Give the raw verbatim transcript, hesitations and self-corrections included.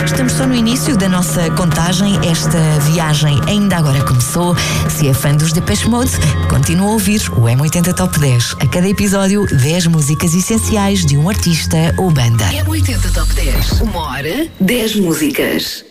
Estamos só no início da nossa contagem. Esta viagem ainda agora começou. Se é fã dos Depeche Mode, continua a ouvir o M oitenta Top dez. A cada episódio, dez músicas essenciais de um artista ou banda. M oitenta Top dez. Uma hora, dez músicas.